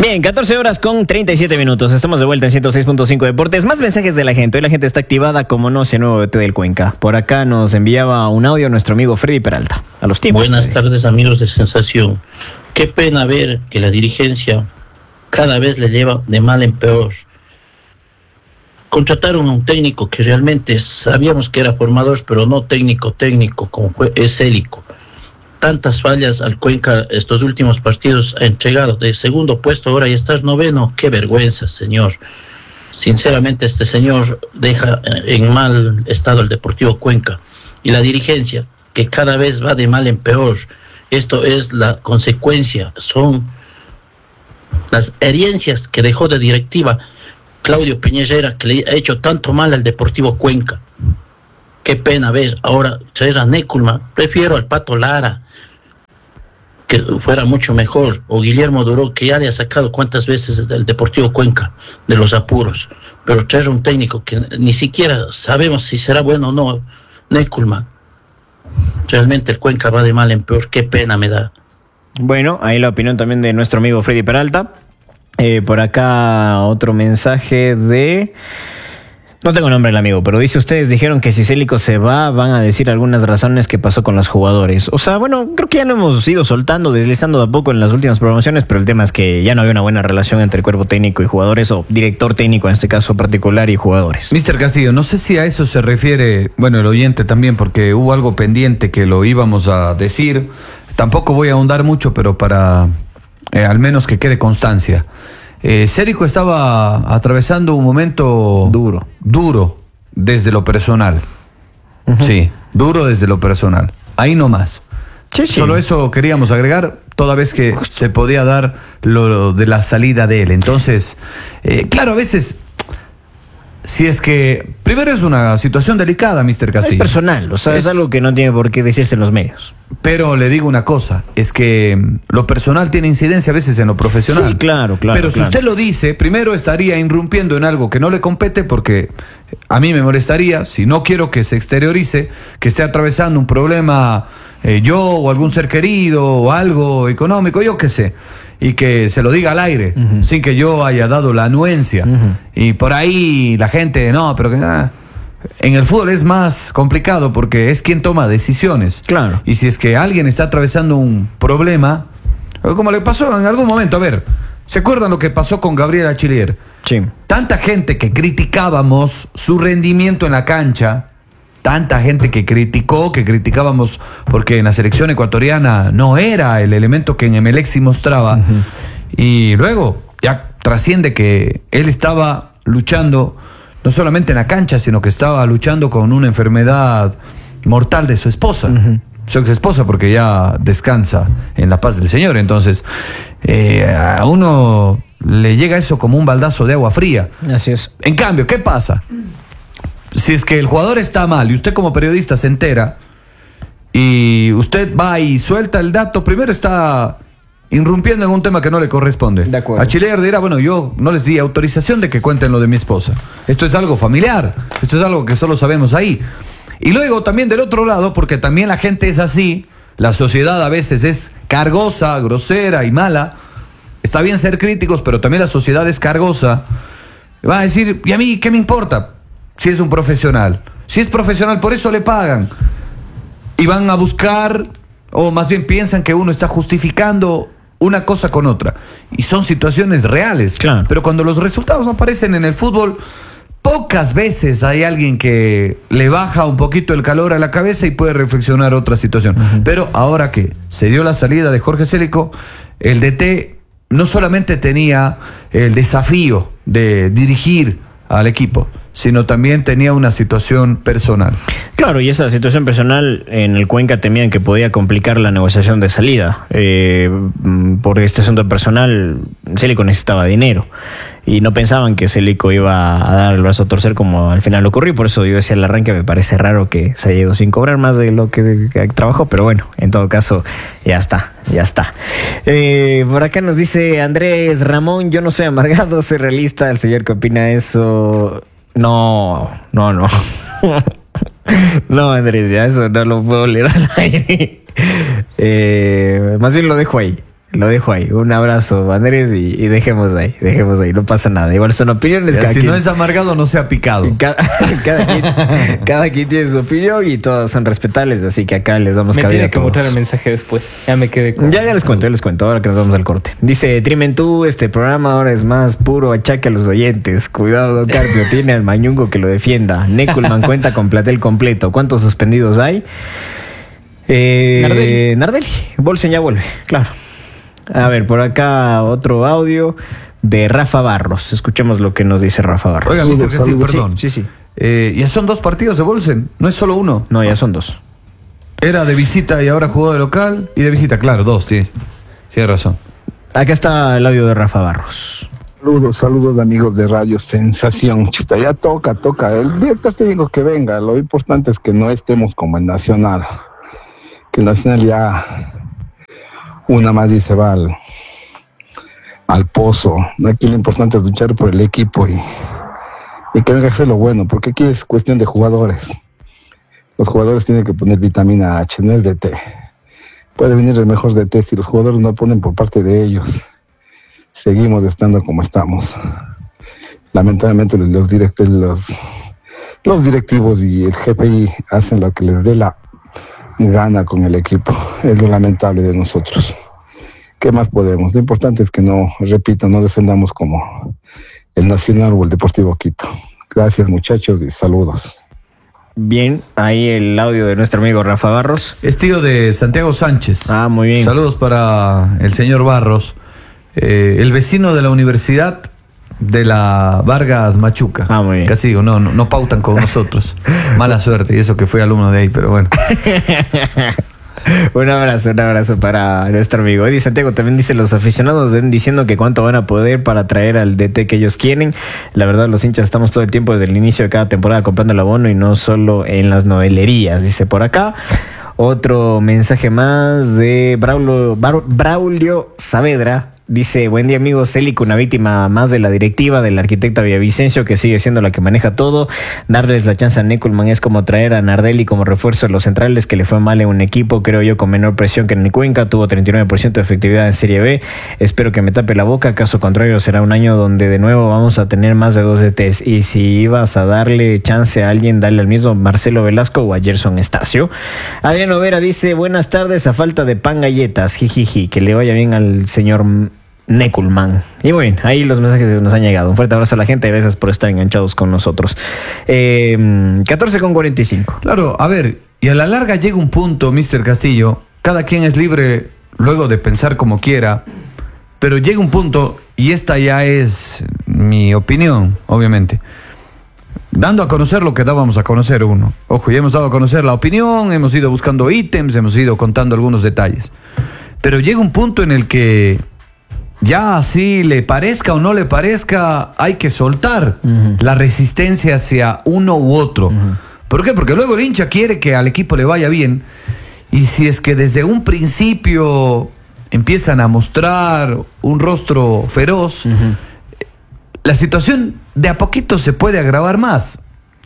Bien, 14 horas con 37 minutos. Estamos de vuelta en 106.5 Deportes. Más mensajes de la gente. Hoy la gente está activada como no se nuevo BT del Cuenca. Por acá nos enviaba un audio nuestro amigo Freddy Peralta. A los tiempos. Buenas tardes, amigos de Sensación. Qué pena ver que la dirigencia cada vez le lleva de mal en peor. Contrataron a un técnico que realmente sabíamos que era formador, pero no técnico como es Célico. Tantas fallas al Cuenca estos últimos partidos ha entregado de segundo puesto, ahora ya estás noveno. Qué vergüenza, señor. Sinceramente, este señor deja en mal estado el Deportivo Cuenca y la dirigencia, que cada vez va de mal en peor. Esto es la consecuencia, son las herencias que dejó de directiva Claudio Peñarera, que le ha hecho tanto mal al Deportivo Cuenca. Qué pena ver ahora traer a Néculma. Prefiero al Pato Lara, que fuera mucho mejor, o Guillermo Duró, que ya le ha sacado cuántas veces del Deportivo Cuenca de los apuros, pero traer un técnico que ni siquiera sabemos si será bueno o no, Néculma. Realmente el Cuenca va de mal en peor. Qué pena me da. Bueno, ahí la opinión también de nuestro amigo Freddy Peralta. Por acá otro mensaje de... No tengo nombre el amigo, pero dice: ustedes dijeron que si Célico se va, van a decir algunas razones que pasó con los jugadores. O sea, bueno, creo que ya lo hemos ido soltando, deslizando de a poco en las últimas programaciones, pero el tema es que ya no había una buena relación entre cuerpo técnico y jugadores, o director técnico en este caso particular y jugadores. Mr. Castillo, no sé si a eso se refiere, bueno, el oyente también, porque hubo algo pendiente que lo íbamos a decir. Tampoco voy a ahondar mucho, pero para al menos que quede constancia. Célico estaba atravesando un momento duro desde lo personal. Uh-huh. Sí, duro desde lo personal. Ahí nomás. Sí. Solo eso queríamos agregar, toda vez que se podía dar lo de la salida de él. Entonces, claro, a veces, si es que primero es una situación delicada, Mr. Castillo. Es personal, o sea, es algo que no tiene por qué decirse en los medios. Pero le digo una cosa, es que lo personal tiene incidencia a veces en lo profesional. Sí, claro. Pero si usted lo dice, primero estaría irrumpiendo en algo que no le compete, porque a mí me molestaría, si no quiero que se exteriorice, que esté atravesando un problema yo o algún ser querido o algo económico, yo qué sé, y que se lo diga al aire, uh-huh, sin que yo haya dado la anuencia. Uh-huh. Y por ahí la gente, no, pero que nada. En el fútbol es más complicado porque es quien toma decisiones. Claro. Y si es que alguien está atravesando un problema, como le pasó en algún momento, a ver, ¿se acuerdan lo que pasó con Gabriel Achillier? Sí. Tanta gente que criticábamos su rendimiento en la cancha, tanta gente que criticábamos porque en la selección ecuatoriana no era el elemento que en Emelec sí mostraba. Uh-huh. Y luego ya trasciende que él estaba luchando no solamente en la cancha, sino que estaba luchando con una enfermedad mortal de su esposa. Uh-huh. Su ex esposa, porque ya descansa en la paz del Señor. Entonces, a uno le llega eso como un baldazo de agua fría. Así es. En cambio, ¿qué pasa? Si es que el jugador está mal y usted como periodista se entera y usted va y suelta el dato, primero está irrumpiendo en un tema que no le corresponde. De acuerdo. Achillier dirá, bueno, yo no les di autorización de que cuenten lo de mi esposa. Esto es algo familiar, esto es algo que solo sabemos ahí. Y luego también del otro lado, porque también la gente es así, la sociedad a veces es cargosa, grosera y mala. Está bien ser críticos, pero también la sociedad es cargosa. Va a decir, ¿y a mí qué me importa? Si es un profesional. Si es profesional, por eso le pagan. Y van a buscar, o más bien piensan que uno está justificando una cosa con otra. Y son situaciones reales. Claro. Pero cuando los resultados aparecen en el fútbol, pocas veces hay alguien que le baja un poquito el calor a la cabeza y puede reflexionar otra situación. Uh-huh. Pero ahora que se dio la salida de Jorge Célico, el DT no solamente tenía el desafío de dirigir al equipo, sino también tenía una situación personal. Claro, y esa situación personal en el Cuenca temían que podía complicar la negociación de salida. Por este asunto personal, Célico necesitaba dinero y no pensaban que Célico iba a dar el brazo a torcer como al final ocurrió. Por eso yo decía al arranque, me parece raro que se haya ido sin cobrar más de lo que trabajó, pero bueno, en todo caso, ya está. Por acá nos dice Andrés Ramón: yo no soy amargado, soy realista. El señor que opina eso... No. No, Andrés, ya eso no lo puedo leer al aire. Más bien lo dejo ahí. Lo dejo ahí. Un abrazo, Andrés, y dejemos ahí, no pasa nada. Igual son opiniones. Si no es amargado, no sea picado. Cada quien tiene su opinión y todas son respetables, así que acá les damos cabida a todos. Me tiene que mostrar el mensaje después. Ya me quedé con... Ya les cuento, ahora que nos vamos al corte. Dice, Trimentú, este programa ahora es más puro achaque a los oyentes. Cuidado, don Carpio, tiene al mañungo que lo defienda. Neculman cuenta con plantel completo. ¿Cuántos suspendidos hay? Nardelli. Bolsen ya vuelve, claro. A ver, por acá otro audio de Rafa Barros. Escuchemos lo que nos dice Rafa Barros. Oiga, Mr. Castillo, perdón. Sí. Ya son 2 partidos de Bolsen, no es solo uno. No, ya son 2. Era de visita y ahora jugó de local. Y de visita, claro, 2, sí. Tiene razón. Acá está el audio de Rafa Barros. Saludos amigos de Radio Sensación. Chuta, ya toca. El director técnico que venga. Lo importante es que no estemos como el Nacional. Que el Nacional ya una más y se va al pozo. Aquí lo importante es luchar por el equipo y que venga a hacer lo bueno, porque aquí es cuestión de jugadores. Los jugadores tienen que poner vitamina H, no el DT. Puede venir el mejor DT, si los jugadores no ponen por parte de ellos, seguimos estando como estamos. Lamentablemente los directivos y el GPI hacen lo que les dé la gana con el equipo. Es lo lamentable de nosotros. ¿Qué más podemos? Lo importante es que no descendamos como el Nacional o el Deportivo Quito. Gracias, muchachos, y saludos. Bien, ahí el audio de nuestro amigo Rafa Barros. Es tío de Santiago Sánchez. Ah, muy bien. Saludos para el señor Barros, el vecino de la Universidad de la Vargas Machuca. Ah, muy bien. Casi digo, no pautan con nosotros. Mala suerte, y eso que fui alumno de ahí, pero bueno. Un abrazo para nuestro amigo. Eddie Santiago también dice, los aficionados ven diciendo que cuánto van a poder para traer al DT que ellos quieren. La verdad, los hinchas estamos todo el tiempo desde el inicio de cada temporada comprando el abono y no solo en las novelerías, dice por acá. Otro mensaje más de Braulio Saavedra. Dice, buen día amigos, Célico, una víctima más de la directiva del arquitecta Villavicencio, que sigue siendo la que maneja todo. Darles la chance a Neculman es como traer a Nardelli como refuerzo de los centrales, que le fue mal en un equipo, creo yo, con menor presión que en el Cuenca. Tuvo 39% de efectividad en Serie B. Espero que me tape la boca, caso contrario será un año donde de nuevo vamos a tener más de 2 DTs. Y si ibas a darle chance a alguien, dale al mismo Marcelo Velasco o a Gerson Estacio. Adriano Vera dice, buenas tardes, a falta de pan galletas, jijiji, que le vaya bien al señor Neculman. Y muy bien, ahí los mensajes que nos han llegado. Un fuerte abrazo a la gente, gracias por estar enganchados con nosotros. 14:45. Claro, a ver, y a la larga llega un punto, Mr. Castillo, cada quien es libre luego de pensar como quiera, pero llega un punto, y esta ya es mi opinión, obviamente, dando a conocer lo que dábamos a conocer uno. Ojo, ya hemos dado a conocer la opinión, hemos ido buscando ítems, hemos ido contando algunos detalles, pero llega un punto en el que ya así le parezca o no le parezca, hay que soltar la resistencia hacia uno u otro. ¿Por qué? Porque luego el hincha quiere que al equipo le vaya bien, y si es que desde un principio empiezan a mostrar un rostro feroz, la situación de a poquito se puede agravar más.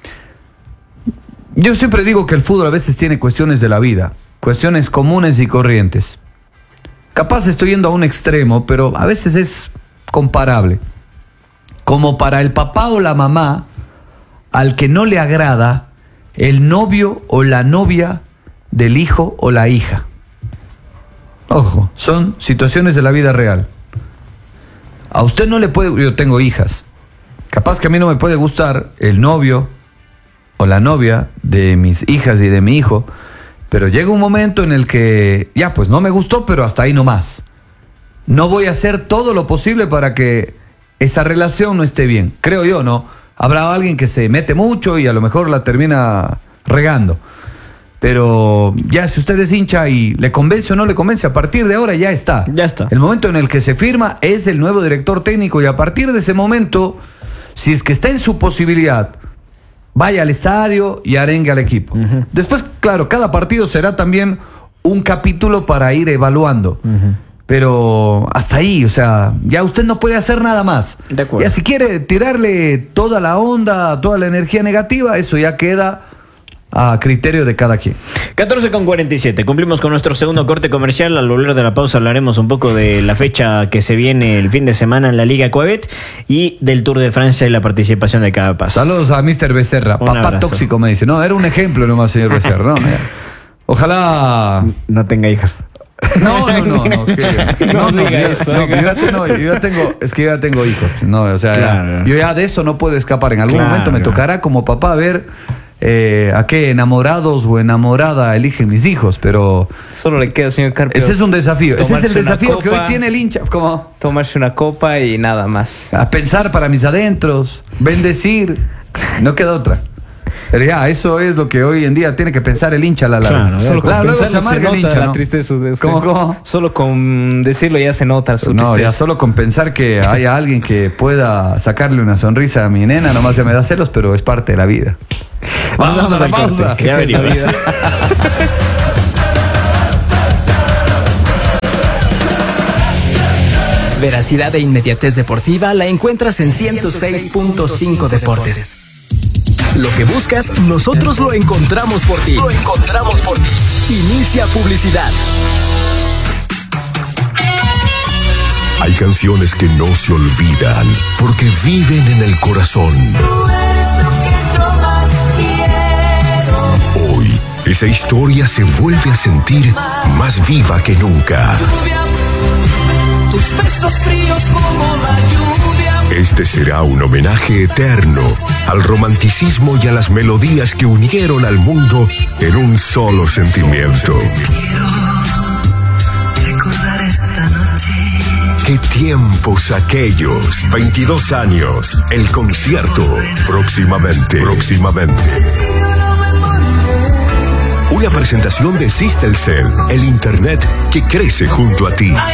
Yo siempre digo que el fútbol a veces tiene cuestiones de la vida, cuestiones comunes y corrientes. Capaz estoy yendo a un extremo, pero a veces es comparable. Como para el papá o la mamá al que no le agrada el novio o la novia del hijo o la hija. Ojo, son situaciones de la vida real. A usted no le puede... Yo tengo hijas. Capaz que a mí no me puede gustar el novio o la novia de mis hijas y de mi hijo, pero llega un momento en el que, ya, pues no me gustó, pero hasta ahí nomás. No voy a hacer todo lo posible para que esa relación no esté bien. Creo yo, ¿no? Habrá alguien que se mete mucho y a lo mejor la termina regando. Pero ya, si usted es hincha y le convence o no le convence, a partir de ahora ya está. Ya está. El momento en el que se firma es el nuevo director técnico, y a partir de ese momento, si es que está en su posibilidad, vaya al estadio y arengue al equipo. Después, claro, cada partido será también un capítulo para ir evaluando. Pero hasta ahí, o sea, ya usted no puede hacer nada más. De acuerdo. Ya si quiere tirarle toda la onda, toda la energía negativa, eso ya queda a criterio de cada quien. 14:47. Cumplimos con nuestro segundo corte comercial. Al volver de la pausa hablaremos un poco de la fecha que se viene el fin de semana en la Liga Coebet y del Tour de Francia y la participación de cada paso. Saludos a Mr. Becerra. Un Papá abrazo. tóxico me dice. No, era un ejemplo nomás, señor Becerra. No, ojalá. No tenga hijas. No. No diga eso, No, oiga. yo ya tengo, es que yo ya tengo hijos. No, o sea, Claro. yo ya de eso no puedo escapar. En algún Claro. momento me tocará como papá ver a qué enamorados o enamorada eligen mis hijos, pero Solo le queda, señor Carpio, ese es un desafío. Ese es tomarse el una desafío que hoy copa. tiene el hincha. ¿Cómo? tomarse una copa y nada más. A pensar para mis adentros, bendecir. No queda otra. Pero ya, eso es lo que hoy en día tiene que pensar el hincha a la larga. Claro, Solo con Claro, luego se pensarlo amarga el nota hincha, la ¿no? tristeza de usted. ¿Cómo? Solo con decirlo ya se nota su No, tristeza. ya solo con pensar que haya alguien que pueda sacarle una sonrisa a mi nena, nomás ya me da celos, pero es parte de la vida. Vamos a la al corte. pausa. Ya venimos. Veracidad e inmediatez deportiva la encuentras en 106.5 Deportes. Lo que buscas, nosotros lo encontramos por ti. Inicia publicidad. Hay canciones que no se olvidan porque viven en el corazón. Hoy, esa historia se vuelve a sentir más viva que nunca. Este será un homenaje eterno al romanticismo y a las melodías que unieron al mundo en un solo sentimiento. ¡Qué tiempos aquellos! 22 años. El concierto. Próximamente. Una presentación de Systelcel, el internet que crece junto a ti.